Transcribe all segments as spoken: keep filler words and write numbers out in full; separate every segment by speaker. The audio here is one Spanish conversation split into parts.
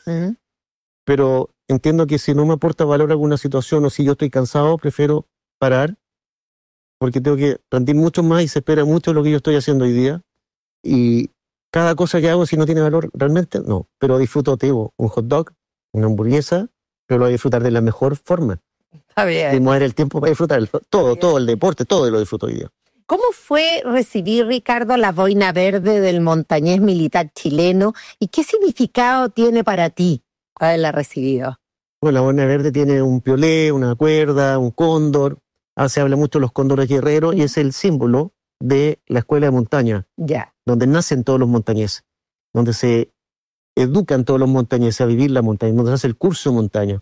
Speaker 1: Uh-huh.
Speaker 2: Pero entiendo que si no me aporta valor alguna situación o si yo estoy cansado, prefiero parar porque tengo que rendir mucho más y se espera mucho lo que yo estoy haciendo hoy día. Y cada cosa que hago, si no tiene valor, realmente no. Pero disfruto, te digo, un hot dog, una hamburguesa, pero lo voy a disfrutar de la mejor forma.
Speaker 1: Está bien.
Speaker 2: Y mover el tiempo para disfrutar todo, todo el deporte, todo lo disfruto hoy día.
Speaker 1: ¿Cómo fue recibir, Ricardo, la boina verde del montañés militar chileno y qué significado tiene para ti haberla recibido?
Speaker 2: Bueno, la boina verde tiene un piolé, una cuerda, un cóndor. Ah, se habla mucho de los cóndores guerreros y es el símbolo de la escuela de montaña,
Speaker 1: ya,
Speaker 2: donde nacen todos los montañeses, donde se educan todos los montañeses a vivir la montaña, donde se hace el curso de montaña.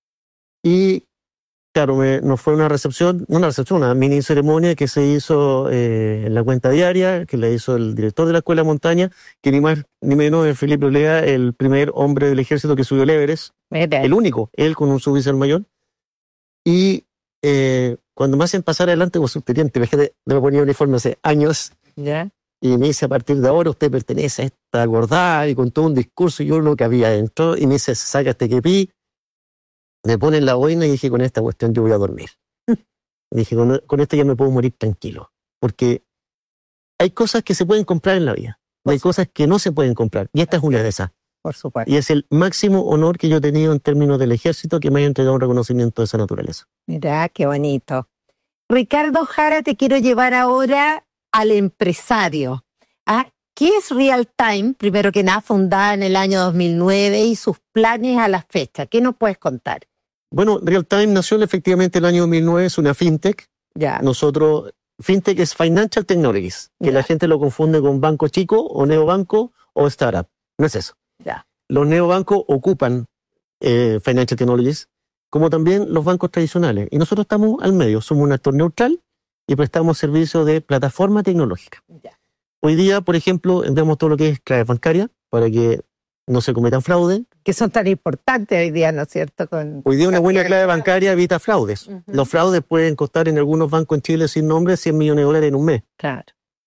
Speaker 2: Y claro, me, nos fue una recepción, una recepción, una mini ceremonia que se hizo eh, en la cuenta diaria, que la hizo el director de la escuela de montaña, que ni más ni menos es Felipe Olea, el primer hombre del ejército que subió el Everest,
Speaker 1: Mira.
Speaker 2: el único, él con un suboficial mayor. Y eh, cuando me hacen pasar adelante como subteniente, me me ponía uniforme hace años,
Speaker 1: ¿Ya?
Speaker 2: y me dice, a partir de ahora usted pertenece a esta acordada, y con todo un discurso, y yo lo que había adentro, y me dice, saca este quepí, me ponen la boina y dije, con esta cuestión yo voy a dormir. Dije, con, con esto ya me puedo morir tranquilo, porque hay cosas que se pueden comprar en la vida, y hay cosas que no se pueden comprar, y esta es una de esas.
Speaker 1: Por supuesto.
Speaker 2: Y es el máximo honor que yo he tenido en términos del ejército, que me haya entregado un reconocimiento de esa naturaleza.
Speaker 1: Mira, qué bonito. Ricardo Jara, te quiero llevar ahora al empresario. ¿Ah? ¿Qué es Real Time? Primero que nada, fundada en el año dos mil nueve y sus planes a la fecha. ¿Qué nos puedes contar?
Speaker 2: Bueno, Real Time nació efectivamente en el año dos mil nueve, es una fintech.
Speaker 1: Ya.
Speaker 2: Nosotros, fintech es Financial Technologies, que
Speaker 1: Ya.
Speaker 2: la gente lo confunde con banco chico o neobanco o startup. No es eso.
Speaker 1: Ya.
Speaker 2: Los neobancos ocupan eh, Financial Technologies, como también los bancos tradicionales. Y nosotros estamos al medio, somos un actor neutral y prestamos servicio de plataforma tecnológica.
Speaker 1: Ya.
Speaker 2: Hoy día, por ejemplo, vendemos todo lo que es clave bancaria para que no se cometan fraude.
Speaker 1: Que son tan importantes hoy día, ¿no es cierto? Con...
Speaker 2: Hoy día una buena clave bancaria evita fraudes.
Speaker 1: Uh-huh.
Speaker 2: Los fraudes pueden costar en algunos bancos en Chile sin nombre cien millones de dólares en un mes.
Speaker 1: Claro.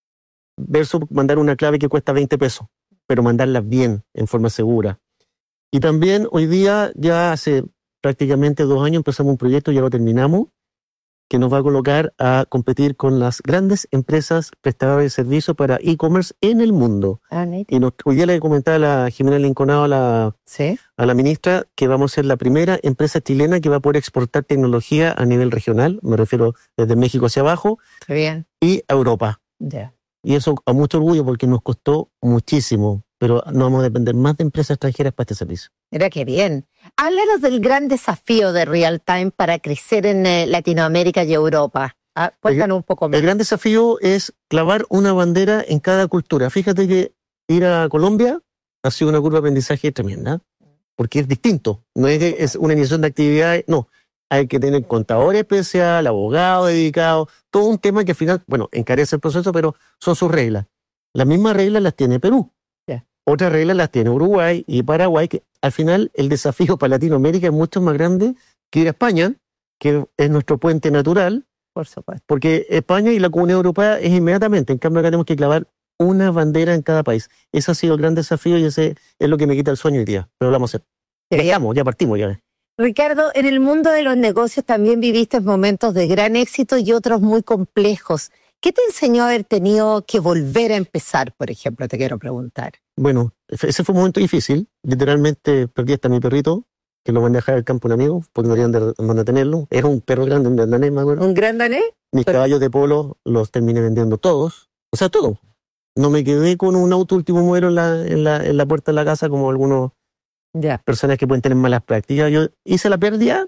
Speaker 2: Versus mandar una clave que cuesta veinte pesos, pero mandarla bien, en forma segura. Y también hoy día, ya hace prácticamente dos años, empezamos un proyecto, ya lo terminamos, que nos va a colocar a competir con las grandes empresas prestadoras de servicios para e-commerce en el mundo.
Speaker 1: Ah,
Speaker 2: y nos, hoy día le comentaba a la Jimena Linconado, a la,
Speaker 1: ¿sí?
Speaker 2: a la ministra, que vamos a ser la primera empresa chilena que va a poder exportar tecnología a nivel regional, me refiero desde México hacia abajo,
Speaker 1: Está bien.
Speaker 2: y a Europa.
Speaker 1: Ya.
Speaker 2: Y eso a mucho orgullo porque nos costó muchísimo, pero no vamos a depender más de empresas extranjeras para este servicio.
Speaker 1: Mira qué bien. Háblanos del gran desafío de Real Time para crecer en eh, Latinoamérica y Europa. Ah, cuéntanos un poco más.
Speaker 2: El gran desafío es clavar una bandera en cada cultura. Fíjate que ir a Colombia ha sido una curva de aprendizaje tremenda, porque es distinto. No es, que es una iniciación de actividades, no. Hay que tener contador especial, abogado dedicado, todo un tema que al final, bueno, encarece el proceso, pero son sus reglas. Las mismas reglas las tiene Perú.
Speaker 1: Yeah.
Speaker 2: Otras reglas las tiene Uruguay y Paraguay, que al final el desafío para Latinoamérica es mucho más grande que ir a España, que es nuestro puente natural.
Speaker 1: Por supuesto.
Speaker 2: Porque España y la Comunidad Europea es inmediatamente, en cambio acá tenemos que clavar una bandera en cada país. Ese ha sido el gran desafío y ese es lo que me quita el sueño hoy día, pero lo vamos a hacer. Ya estamos, ya partimos ya.
Speaker 1: Ricardo, en el mundo de los negocios también viviste momentos de gran éxito y otros muy complejos. ¿Qué te enseñó a haber tenido que volver a empezar, por ejemplo? Te quiero preguntar.
Speaker 2: Bueno, ese fue un momento difícil. Literalmente perdí hasta mi perrito, que lo mandé a dejar al campo un amigo, porque no querían de, de tenerlo. Era un perro grande, un gran danés, me acuerdo.
Speaker 1: ¿Un gran danés?
Speaker 2: Mis Pero... caballos de polo los terminé vendiendo todos. O sea, todo. No me quedé con un auto último modelo en la, en la, en la puerta de la casa como algunos
Speaker 1: ya.
Speaker 2: personas que pueden tener malas prácticas. Yo hice la pérdida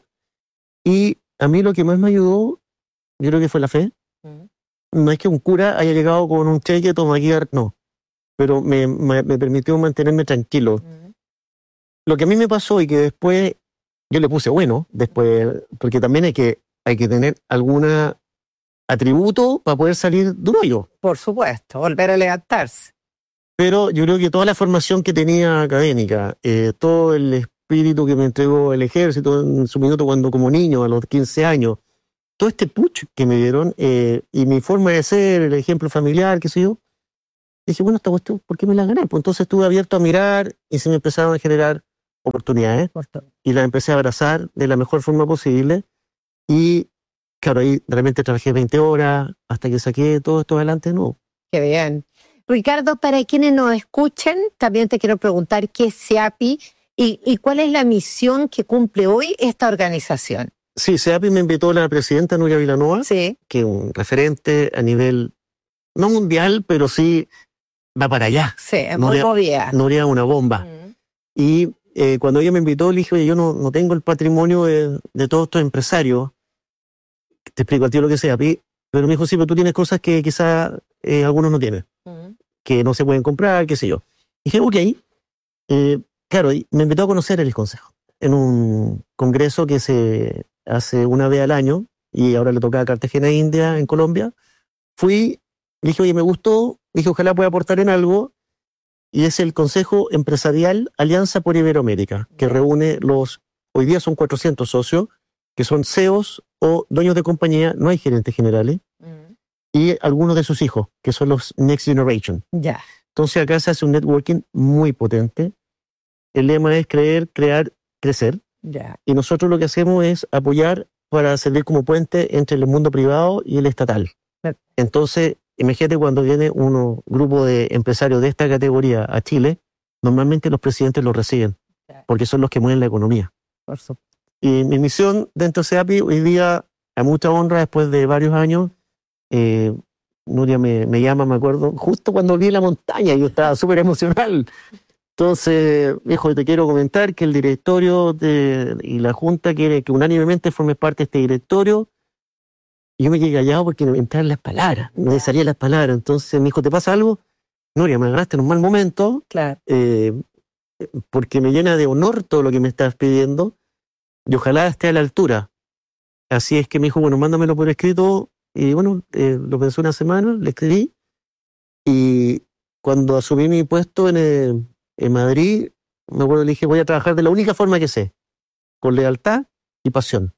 Speaker 2: y a mí lo que más me ayudó, yo creo que fue la fe. Uh-huh. No es que un cura haya llegado con un cheque, toma aquí, no. Pero me, me, me permitió mantenerme tranquilo. Uh-huh. Lo que a mí me pasó y que después yo le puse bueno, después, porque también hay que, hay que tener algún atributo para poder salir de un hoyo.
Speaker 1: Por supuesto, volver a levantarse.
Speaker 2: Pero yo creo que toda la formación que tenía académica, eh, todo el espíritu que me entregó el ejército en su minuto cuando como niño, a los quince años, todo este push que me dieron eh, y mi forma de ser, el ejemplo familiar, qué sé yo, dije, bueno, esta cuestión, ¿por qué me la gané? Pues entonces estuve abierto a mirar y se me empezaron a generar oportunidades
Speaker 1: Por todo.
Speaker 2: y las empecé a abrazar de la mejor forma posible. Y claro, ahí de repente trabajé veinte horas hasta que saqué todo esto adelante, no.
Speaker 1: Qué bien. Ricardo, para quienes nos escuchen, también te quiero preguntar qué es SEAPI y, y cuál es la misión que cumple hoy esta organización.
Speaker 2: Sí, SEAPI me invitó la presidenta Nuria Vilanova,
Speaker 1: Sí.
Speaker 2: que es un referente a nivel, no mundial, pero sí va para allá.
Speaker 1: Sí, es
Speaker 2: Nuria,
Speaker 1: muy movida.
Speaker 2: Nuria es una bomba.
Speaker 1: Mm.
Speaker 2: Y eh, cuando ella me invitó, le dije, oye, yo no, no tengo el patrimonio de, de todos estos empresarios. Te explico a ti lo que sea, Pi. Pero me dijo, sí, pero tú tienes cosas que quizás eh, algunos no tienen,
Speaker 1: Mm.
Speaker 2: que no se pueden comprar, qué sé yo. Y dije, ok. Eh, claro, y me invitó a conocer el consejo en un congreso que se hace una vez al año y ahora le toca a Cartagena, India, en Colombia. Fui, dije, oye, me gustó, dije, ojalá pueda aportar en algo. Y es el Consejo Empresarial Alianza por Iberoamérica, que reúne los, hoy día son cuatrocientos socios, que son C E Os o dueños de compañía, no hay gerentes generales,
Speaker 1: Mm.
Speaker 2: y algunos de sus hijos, que son los Next Generation.
Speaker 1: Ya.
Speaker 2: Entonces acá se hace un networking muy potente. El lema es creer, crear, crecer.
Speaker 1: Ya.
Speaker 2: Y nosotros lo que hacemos es apoyar para servir como puente entre el mundo privado y el estatal.
Speaker 1: Claro.
Speaker 2: Entonces, imagínate cuando viene un grupo de empresarios de esta categoría a Chile, normalmente los presidentes los reciben,
Speaker 1: Claro.
Speaker 2: porque son los que mueven la economía.
Speaker 1: Por supuesto.
Speaker 2: Y mi misión dentro de SEAPI, hoy día, a mucha honra, después de varios años, eh, Nuria me, me llama, me acuerdo, justo cuando vi la montaña, yo estaba súper emocional. Entonces, viejo, te quiero comentar que el directorio de, y la junta quiere que unánimemente formes parte de este directorio. Y yo me quedé callado porque me entraban las palabras, me salían las palabras. Entonces me dijo, ¿te pasa algo? Nuria, me agarraste en un mal momento,
Speaker 1: Claro.
Speaker 2: eh, porque me llena de honor todo lo que me estás pidiendo y ojalá esté a la altura. Así es que me dijo, bueno, mándamelo por escrito. Y bueno, eh, lo pensé una semana, le escribí. Y cuando asumí mi puesto en, eh, en Madrid, me acuerdo, le dije, voy a trabajar de la única forma que sé, con lealtad y pasión.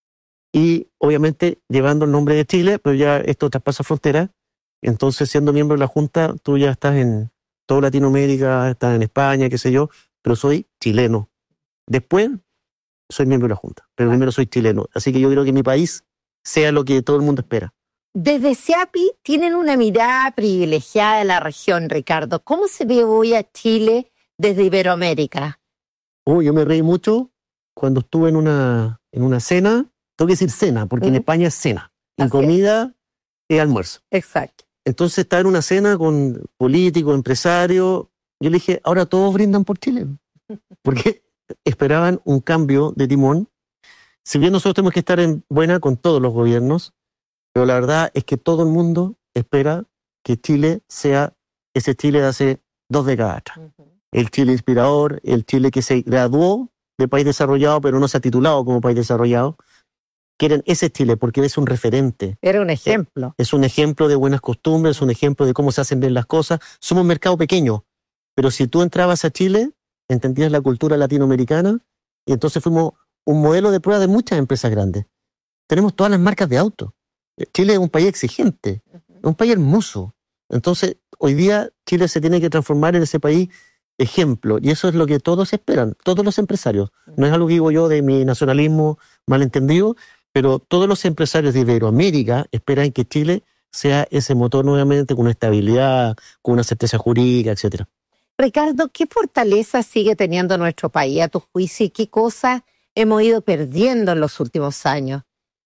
Speaker 2: Y obviamente llevando el nombre de Chile, pero ya esto traspasa fronteras. Entonces, siendo miembro de la Junta, tú ya estás en toda Latinoamérica, estás en España, qué sé yo, pero soy chileno. Después, soy miembro de la Junta, pero
Speaker 1: Ah.
Speaker 2: primero soy chileno. Así que yo quiero que mi país sea lo que todo el mundo espera.
Speaker 1: Desde SEAPI tienen una mirada privilegiada de la región, Ricardo. ¿Cómo se ve hoy a Chile desde Iberoamérica?
Speaker 2: Oh, yo me reí mucho cuando estuve en una, en una cena. Tengo que decir cena, porque en
Speaker 1: Mm.
Speaker 2: España es cena. Y
Speaker 1: Así es.
Speaker 2: comida es almuerzo.
Speaker 1: Exacto.
Speaker 2: Entonces estaba en una cena con políticos, empresarios. Yo le dije, ahora todos brindan por Chile. Porque esperaban un cambio de timón. Si bien nosotros tenemos que estar en buena con todos los gobiernos, pero la verdad es que todo el mundo espera que Chile sea ese Chile de hace dos décadas atrás.
Speaker 1: Ujú.
Speaker 2: El Chile inspirador, el Chile que se graduó de país desarrollado, pero no se ha titulado como país desarrollado. Quieren ese Chile porque es un referente.
Speaker 1: Era un ejemplo.
Speaker 2: Es un ejemplo de buenas costumbres, es un ejemplo de cómo se hacen bien las cosas. Somos un mercado pequeño, pero si tú entrabas a Chile, entendías la cultura latinoamericana y entonces fuimos un modelo de prueba de muchas empresas grandes. Tenemos todas las marcas de auto. Chile es un país exigente, es un país hermoso. Entonces, hoy día Chile se tiene que transformar en ese país ejemplo y eso es lo que todos esperan, todos los empresarios. No es algo que digo yo de mi nacionalismo malentendido, pero todos los empresarios de Iberoamérica esperan que Chile sea ese motor nuevamente con una estabilidad, con una certeza jurídica, etcétera.
Speaker 1: Ricardo, ¿qué fortaleza sigue teniendo nuestro país a tu juicio y qué cosas hemos ido perdiendo en los últimos años?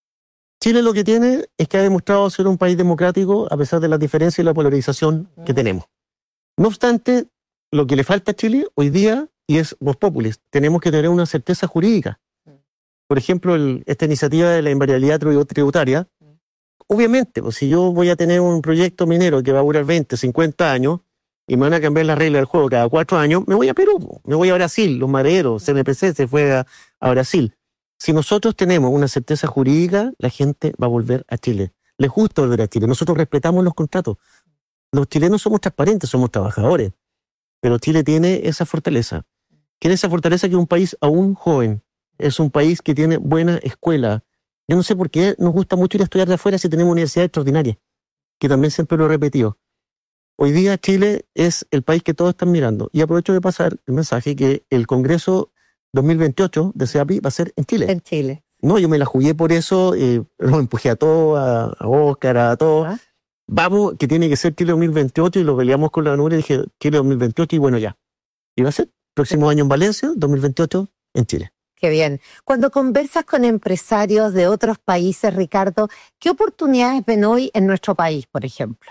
Speaker 2: Chile lo que tiene es que ha demostrado ser un país democrático a pesar de las diferencias y la polarización que
Speaker 1: Mm.
Speaker 2: tenemos. No obstante, lo que le falta a Chile hoy día, y es vox populi, tenemos que tener una certeza jurídica. Por ejemplo, el, esta iniciativa de la invariabilidad tributaria, obviamente, pues, si yo voy a tener un proyecto minero que va a durar veinte, cincuenta años y me van a cambiar las reglas del juego cada cuatro años, me voy a Perú, me voy a Brasil, los madereros, C N P C se fue a, a Brasil. Si nosotros tenemos una certeza jurídica, la gente va a volver a Chile. Les gusta volver a Chile. Nosotros respetamos los contratos. Los chilenos somos transparentes, somos trabajadores. Pero Chile tiene esa fortaleza. Tiene esa fortaleza que es un país aún joven. Es un país que tiene buena escuela. Yo no sé por qué nos gusta mucho ir a estudiar de afuera si tenemos universidades extraordinarias, que también siempre lo he repetido. Hoy día Chile es el país que todos están mirando. Y aprovecho de pasar el mensaje que el Congreso dos mil veintiocho de CEAPI va a ser en Chile.
Speaker 1: En Chile.
Speaker 2: No, yo me la jugué por eso, eh, los empujé a todos, a, a Oscar, a todos.
Speaker 1: ¿Ah?
Speaker 2: Vamos, que tiene que ser Chile dos mil veintiocho, y lo peleamos con la Nure y dije Chile dos mil veintiocho, y bueno, ya. Y va a ser próximo año en Valencia, dos mil veintiocho en Chile.
Speaker 1: Qué bien. Cuando conversas con empresarios de otros países, Ricardo, ¿qué oportunidades ven hoy en nuestro país, por ejemplo?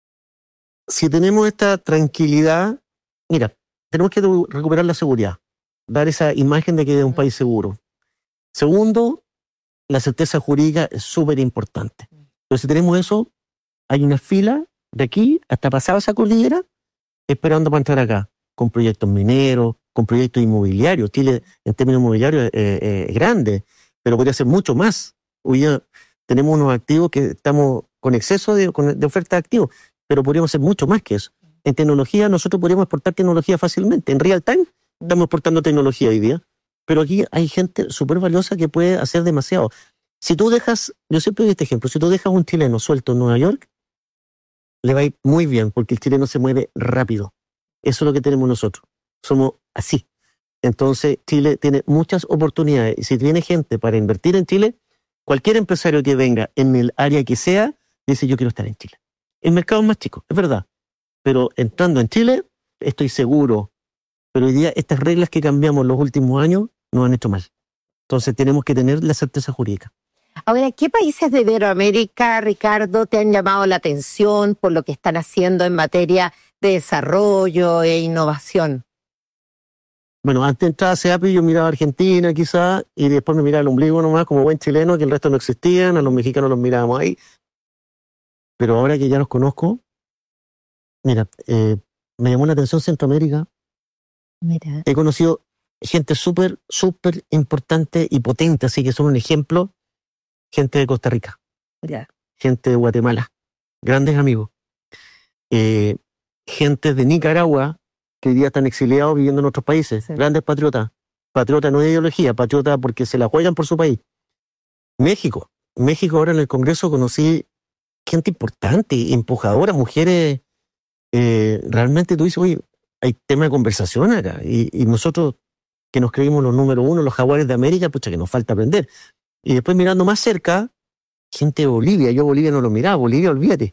Speaker 2: Si tenemos esta tranquilidad, mira, tenemos que recuperar la seguridad, dar esa imagen de que es un país seguro. Segundo, la certeza jurídica es súper importante. Pero si tenemos eso, hay una fila de aquí hasta pasar esa cordillera esperando para entrar acá, con proyectos mineros, con proyectos inmobiliarios. Chile, en términos inmobiliarios, es eh, eh, grande, pero podría ser mucho más. Hoy ya tenemos unos activos que estamos con exceso de, con, de oferta de activos, pero podríamos hacer mucho más que eso. En tecnología, nosotros podríamos exportar tecnología fácilmente. En real time, estamos exportando tecnología hoy día, pero aquí hay gente súper valiosa que puede hacer demasiado. Si tú dejas, yo siempre doy este ejemplo, si tú dejas un chileno suelto en Nueva York, le va a ir muy bien, porque el chileno se mueve rápido. Eso es lo que tenemos nosotros. Somos así. Entonces, Chile tiene muchas oportunidades. Y si tiene gente para invertir en Chile, cualquier empresario que venga en el área que sea, dice yo quiero estar en Chile. El mercado es más chico, es verdad. Pero entrando en Chile, estoy seguro. Pero hoy día estas reglas que cambiamos los últimos años nos han hecho mal. Entonces tenemos que tener la certeza jurídica.
Speaker 1: Ahora, ¿qué países de Iberoamérica, Ricardo, te han llamado la atención por lo que están haciendo en materia de desarrollo e innovación?
Speaker 2: Bueno, antes de entrar a CEAPI yo miraba a Argentina quizás, y después me miraba el ombligo nomás como buen chileno, que el resto no existían, a los mexicanos los mirábamos ahí. Pero ahora que ya los conozco, mira, eh, me llamó la atención Centroamérica.
Speaker 1: Mira.
Speaker 2: He conocido gente súper, súper importante y potente, así que son un ejemplo. Gente de Costa Rica,
Speaker 1: Ya.
Speaker 2: gente de Guatemala, grandes amigos. Eh, gente de Nicaragua, que hoy día están exiliados viviendo en otros países,
Speaker 1: Sí.
Speaker 2: grandes patriotas. Patriota no de ideología, patriota porque se la juegan por su país. México. México ahora en el Congreso conocí gente importante, empujadora, mujeres. Eh, realmente tú dices, oye, hay tema de conversación acá. Y, y nosotros que nos creímos los número uno, los jaguares de América, pucha, que nos falta aprender. Y después mirando más cerca, gente de Bolivia. Yo Bolivia no lo miraba, Bolivia, olvídate.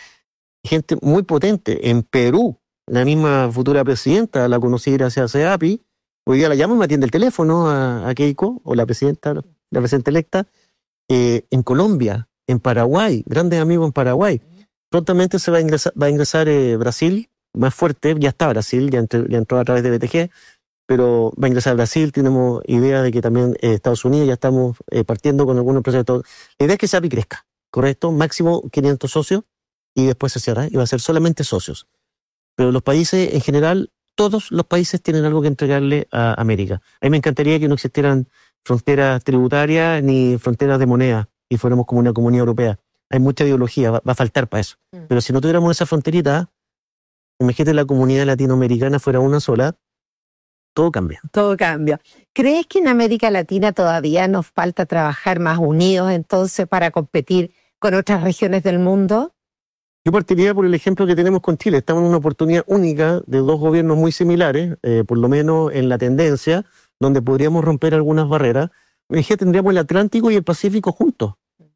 Speaker 2: Gente muy potente. En Perú, la misma futura presidenta, la conocí gracias a CEAPI. Hoy día la llamo y me atiende el teléfono a, a Keiko, o la presidenta, la presidenta electa. Eh, en Colombia, en Paraguay, grandes amigos en Paraguay. Prontamente se va a ingresar, va a ingresar eh, Brasil, más fuerte, ya está Brasil, ya, entre, ya entró a través de B T G, pero va a ingresar Brasil. Tenemos idea de que también eh, Estados Unidos, ya estamos eh, partiendo con algunos proyectos. La idea es que CEAPI crezca, ¿correcto? Máximo quinientos socios, y después se cierra, y va a ser solamente socios. Pero los países en general, todos los países tienen algo que entregarle a América. A mí me encantaría que no existieran fronteras tributarias ni fronteras de moneda y fuéramos como una comunidad europea. Hay mucha ideología, va, va a faltar para eso. Mm. Pero si no tuviéramos esa fronterita, imagínate la comunidad latinoamericana fuera una sola, todo cambia.
Speaker 1: Todo cambia. ¿Crees que en América Latina todavía nos falta trabajar más unidos entonces para competir con otras regiones del mundo?
Speaker 2: Yo partiría por el ejemplo que tenemos con Chile. Estamos en una oportunidad única de dos gobiernos muy similares, eh, por lo menos en la tendencia, donde podríamos romper algunas barreras. Me dije, tendríamos el Atlántico y el Pacífico juntos.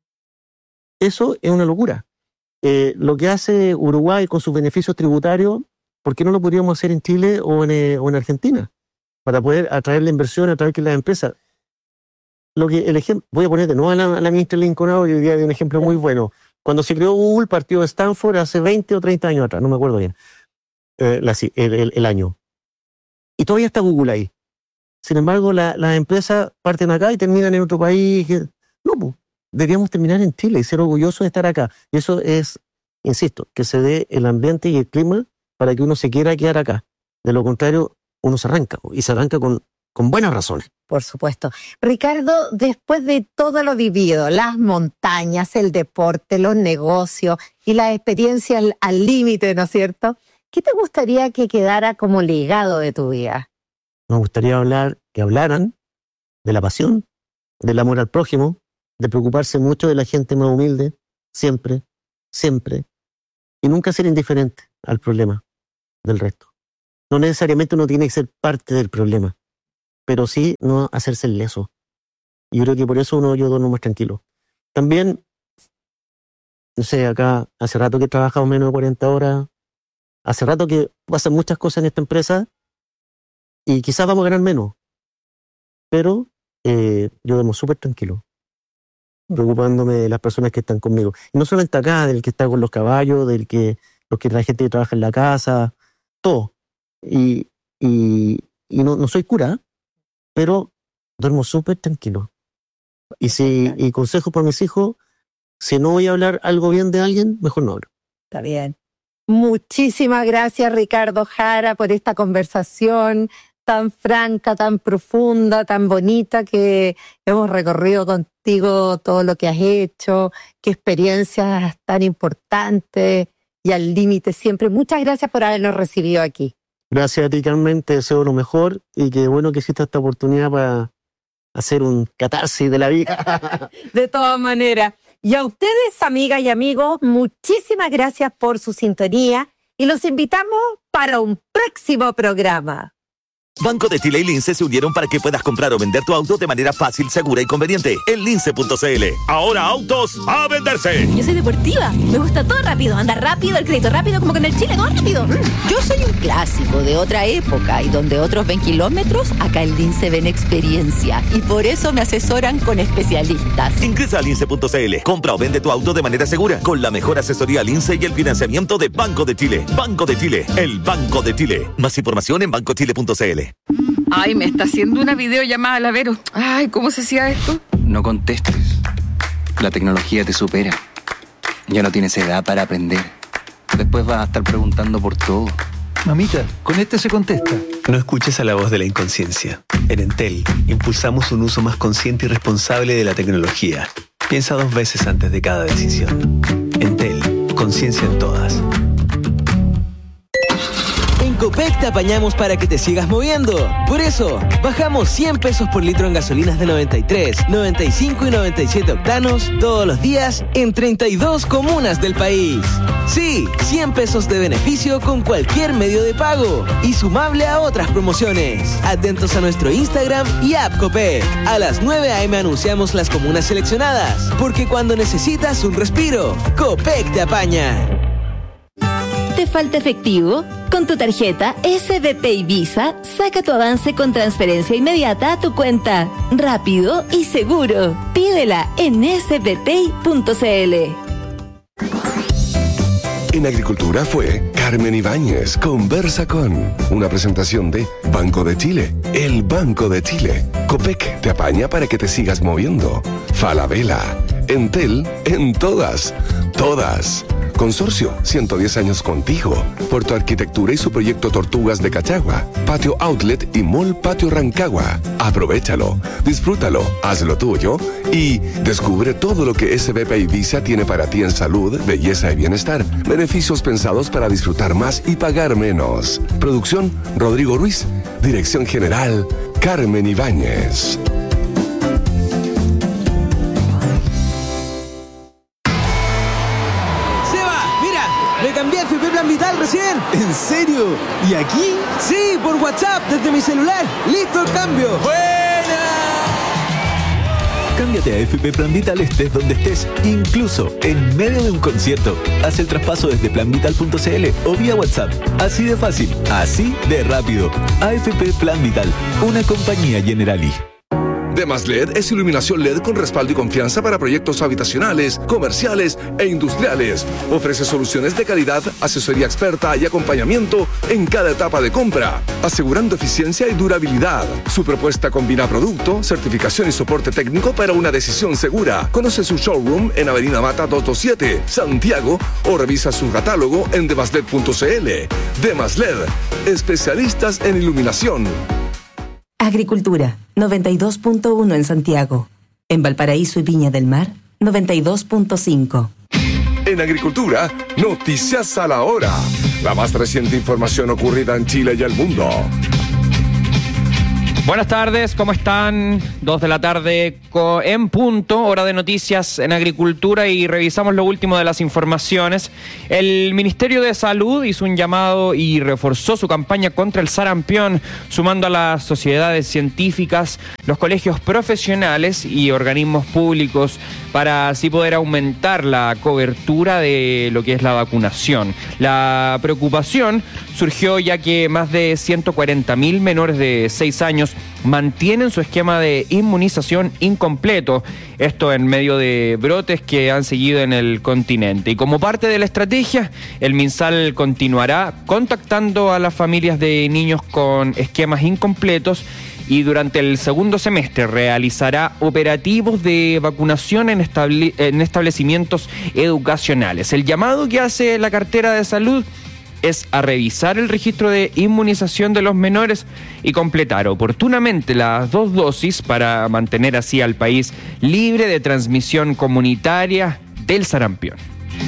Speaker 2: Eso es una locura. Eh, lo que hace Uruguay con sus beneficios tributarios, ¿por qué no lo podríamos hacer en Chile o en, eh, o en Argentina? Para poder atraer la inversión, atraer que las empresas. Lo que el ejemplo, voy a poner de nuevo a la, a la ministra Lincoln, que hoy día de un ejemplo muy bueno. Cuando se creó Google, partió de Stanford hace veinte o treinta años atrás, no me acuerdo bien, eh, la, el, el, el año. Y todavía está Google ahí. Sin embargo, las la empresas parten acá y terminan en otro país. No, pues, deberíamos terminar en Chile y ser orgullosos de estar acá. Y eso es, insisto, que se dé el ambiente y el clima para que uno se quiera quedar acá. De lo contrario, uno se arranca, y se arranca con, con buenas razones.
Speaker 1: Por supuesto. Ricardo, después de todo lo vivido, las montañas, el deporte, los negocios y la experiencia al límite, ¿no es cierto? ¿Qué te gustaría que quedara como legado de tu vida?
Speaker 2: Me gustaría hablar, que hablaran de la pasión, del amor al prójimo, de preocuparse mucho de la gente más humilde, siempre, siempre, y nunca ser indiferente al problema del resto. No necesariamente uno tiene que ser parte del problema, pero sí no hacerse el leso. Y yo creo que por eso uno yo duermo más tranquilo. También, no sé, acá hace rato que he trabajado menos de cuarenta horas, hace rato que pasan muchas cosas en esta empresa y quizás vamos a ganar menos, pero eh, yo duermo súper tranquilo, preocupándome de las personas que están conmigo. Y no solamente acá, del que está con los caballos, del que, los que la gente que trabaja en la casa, todo. Y, y, y no, no soy cura, pero duermo súper tranquilo. Y si y consejo para mis hijos, si no voy a hablar algo bien de alguien, mejor no hablo.
Speaker 1: Está bien. Muchísimas gracias, Ricardo Jara, por esta conversación tan franca, tan profunda, tan bonita que hemos recorrido contigo todo lo que has hecho, qué experiencias tan importantes y al límite siempre. Muchas gracias por habernos recibido aquí.
Speaker 2: Gracias a ti, Carmen, te deseo lo mejor y qué bueno que hiciste esta oportunidad para hacer un catarsis de la vida.
Speaker 1: De todas maneras. Y a ustedes, amigas y amigos, muchísimas gracias por su sintonía y los invitamos para un próximo programa.
Speaker 3: Banco de Chile y Lince se unieron para que puedas comprar o vender tu auto de manera fácil, segura y conveniente en lince punto c l. Ahora autos a venderse.
Speaker 4: Yo soy deportiva, me gusta todo rápido, andar rápido, el crédito rápido, como con el Chile, todo rápido.
Speaker 5: Yo soy un clásico de otra época y donde otros ven kilómetros, acá en Lince ven experiencia y por eso me asesoran con especialistas.
Speaker 3: Ingresa a lince punto c l, compra o vende tu auto de manera segura con la mejor asesoría Lince y el financiamiento de Banco de Chile. Banco de Chile, el Banco de Chile. Más información en banco chile punto c l.
Speaker 6: Ay, me está haciendo una videollamada la Vero. Ay, ¿cómo se hacía esto?
Speaker 7: No contestes. La tecnología te supera. Ya no tienes edad para aprender. Después vas a estar preguntando por todo.
Speaker 8: Mamita, con este se contesta.
Speaker 9: No escuches a la voz de la inconsciencia. En Entel, impulsamos un uso más consciente y responsable de la tecnología. Piensa dos veces antes de cada decisión. Entel, conciencia en todas.
Speaker 10: En Copec te apañamos para que te sigas moviendo. Por eso, bajamos cien pesos por litro en gasolinas de noventa y tres, noventa y cinco y noventa y siete octanos todos los días en treinta y dos comunas del país. Sí, cien pesos de beneficio con cualquier medio de pago y sumable a otras promociones. Atentos a nuestro Instagram y app Copec. A las nueve a eme anunciamos las comunas seleccionadas, porque cuando necesitas un respiro, Copec te apaña.
Speaker 4: ¿Te falta efectivo? Con tu tarjeta S B P y Visa, saca tu avance con transferencia inmediata a tu cuenta. Rápido y seguro. Pídela en ese be pe punto ce ele.
Speaker 11: En Agricultura fue Carmen Ibáñez, Conversa con, una presentación de Banco de Chile, el Banco de Chile. Copec te apaña para que te sigas moviendo. Falabella, Entel, en todas, todas. Consorcio, ciento diez años contigo. Puerto Arquitectura y su proyecto Tortugas de Cachagua. Patio Outlet y Mall Patio Rancagua. Aprovechalo, disfrútalo, hazlo tuyo y descubre todo lo que S B P y Visa tiene para ti en salud, belleza y bienestar. Beneficios pensados para disfrutar más y pagar menos. Producción, Rodrigo Ruiz. Dirección General, Carmen Ibáñez.
Speaker 10: Plan Vital recién.
Speaker 8: ¿En serio? ¿Y aquí?
Speaker 10: Sí, por WhatsApp, desde mi celular. ¡Listo el cambio!
Speaker 8: ¡Buena!
Speaker 9: Cámbiate a F P Plan Vital estés donde estés, incluso en medio de un concierto. Haz el traspaso desde plan vital punto ce ele o vía WhatsApp. Así de fácil, así de rápido. A F P Plan Vital, una compañía Generali.
Speaker 11: Demas L E D es iluminación L E D con respaldo y confianza para proyectos habitacionales, comerciales e industriales. Ofrece soluciones de calidad, asesoría experta y acompañamiento en cada etapa de compra, asegurando eficiencia y durabilidad. Su propuesta combina producto, certificación y soporte técnico para una decisión segura. Conoce su showroom en Avenida Mata doscientos veintisiete, Santiago, o revisa su catálogo en demas led punto ce ele. Demas L E D, especialistas en iluminación.
Speaker 12: Agricultura, noventa y dos punto uno en Santiago. En Valparaíso y Viña del Mar, noventa y dos punto cinco.
Speaker 11: En Agricultura, noticias a la hora. La más reciente información ocurrida en Chile y el mundo.
Speaker 13: Buenas tardes, ¿cómo están? Dos de la tarde en punto, hora de noticias en agricultura y revisamos lo último de las informaciones. El Ministerio de Salud hizo un llamado y reforzó su campaña contra el sarampión, sumando a las sociedades científicas, los colegios profesionales y organismos públicos para así poder aumentar la cobertura de lo que es la vacunación. La preocupación surgió ya que más de ciento cuarenta mil menores de seis años mantienen su esquema de inmunización incompleto, esto en medio de brotes que han seguido en el continente. Y como parte de la estrategia, el MinSal continuará contactando a las familias de niños con esquemas incompletos y durante el segundo semestre realizará operativos de vacunación en, estable- en establecimientos educacionales. El llamado que hace la cartera de salud es a revisar el registro de inmunización de los menores y completar oportunamente las dos dosis para mantener así al país libre de transmisión comunitaria del sarampión.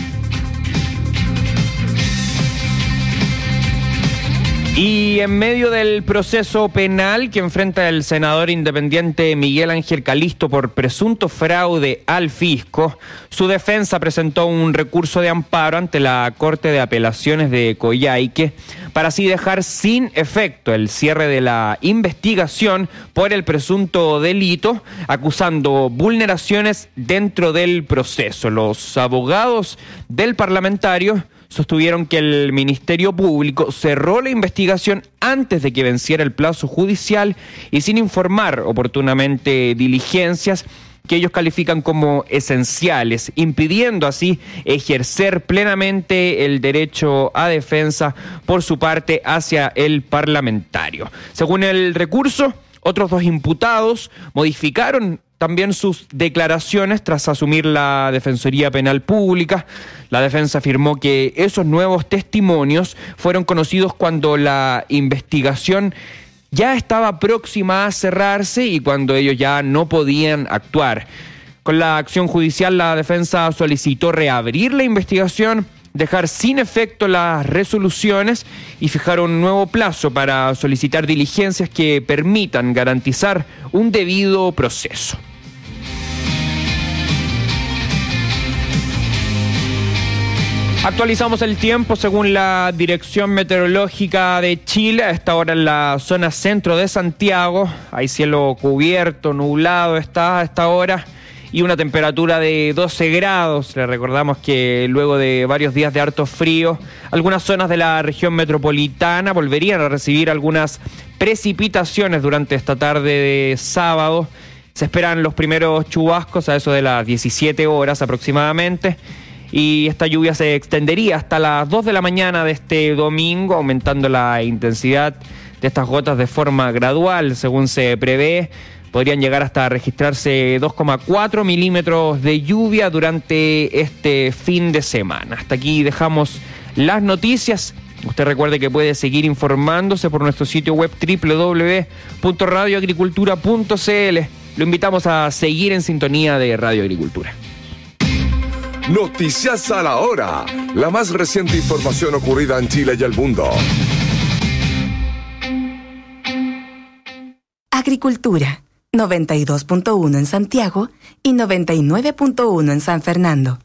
Speaker 13: Y en medio del proceso penal que enfrenta el senador independiente Miguel Ángel Calisto por presunto fraude al fisco, su defensa presentó un recurso de amparo ante la Corte de Apelaciones de Coyhaique para así dejar sin efecto el cierre de la investigación por el presunto delito, acusando vulneraciones dentro del proceso. Los abogados del parlamentario sostuvieron que el Ministerio Público cerró la investigación antes de que venciera el plazo judicial y sin informar oportunamente diligencias que ellos califican como esenciales, impidiendo así ejercer plenamente el derecho a defensa por su parte hacia el parlamentario. Según el recurso, otros dos imputados modificaron también sus declaraciones tras asumir la Defensoría Penal Pública. La defensa afirmó que esos nuevos testimonios fueron conocidos cuando la investigación ya estaba próxima a cerrarse y cuando ellos ya no podían actuar. Con la acción judicial, la defensa solicitó reabrir la investigación, dejar sin efecto las resoluciones y fijar un nuevo plazo para solicitar diligencias que permitan garantizar un debido proceso. Actualizamos el tiempo según la Dirección Meteorológica de Chile. A esta hora en la zona centro de Santiago hay cielo cubierto, nublado está a esta hora y una temperatura de doce grados. Le recordamos que luego de varios días de harto frío, algunas zonas de la región metropolitana volverían a recibir algunas precipitaciones durante esta tarde de sábado. Se esperan los primeros chubascos a eso de las diecisiete horas aproximadamente. Y esta lluvia se extendería hasta las dos de la mañana de este domingo, aumentando la intensidad de estas gotas de forma gradual, según se prevé. Podrían llegar hasta registrarse dos coma cuatro milímetros de lluvia durante este fin de semana. Hasta aquí dejamos las noticias. Usted recuerde que puede seguir informándose por nuestro sitio web doble u doble u doble u punto radio agricultura punto c l. Lo invitamos a seguir en sintonía de Radio Agricultura.
Speaker 11: Noticias a la hora. La más reciente información ocurrida en Chile y el mundo.
Speaker 12: Agricultura, noventa y dos punto uno en Santiago y noventa y nueve punto uno en San Fernando.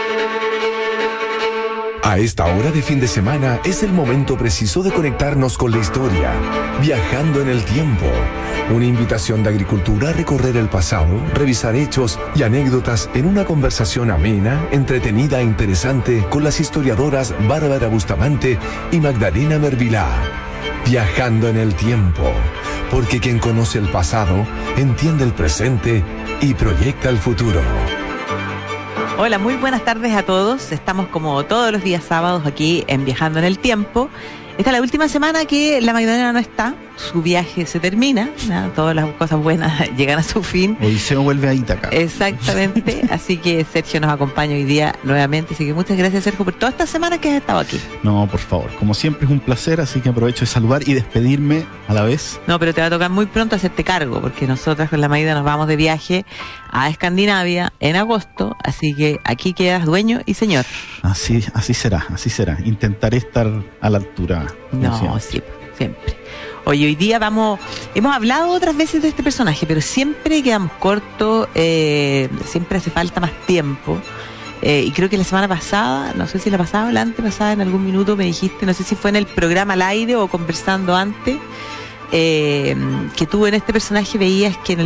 Speaker 11: A esta hora de fin de semana es el momento preciso de conectarnos con la historia, viajando en el tiempo. Una invitación de Agricultura a recorrer el pasado, revisar hechos y anécdotas en una conversación amena, entretenida e interesante con las historiadoras Bárbara Bustamante y Magdalena Mervilá. Viajando en el tiempo, porque quien conoce el pasado entiende el presente y proyecta el futuro.
Speaker 14: Hola, muy buenas tardes a todos. Estamos como todos los días sábados aquí en Viajando en el Tiempo. Esta es la última semana que la Magdalena no está. Su viaje se termina, ¿no? Todas las cosas buenas llegan a su fin.
Speaker 15: Odiseo vuelve a Ítaca.
Speaker 14: Exactamente, así que Sergio nos acompaña hoy día nuevamente, así que muchas gracias, Sergio, por toda esta semana que has estado aquí.
Speaker 15: No, por favor, como siempre es un placer, así que aprovecho de saludar y despedirme a la vez.
Speaker 14: No, pero te va a tocar muy pronto hacerte cargo, porque nosotras con la Maida nos vamos de viaje a Escandinavia en agosto, así que aquí quedas dueño y señor.
Speaker 15: Así, así será, así será. Intentaré estar a la altura.
Speaker 14: No, sí, siempre. Oye, hoy día vamos, hemos hablado otras veces de este personaje, pero siempre quedamos cortos, eh, siempre hace falta más tiempo. Eh, y creo que la semana pasada, no sé si la pasada o la antepasada, en algún minuto me dijiste, no sé si fue en el programa al aire o conversando antes, eh, que tú en este personaje veías que en el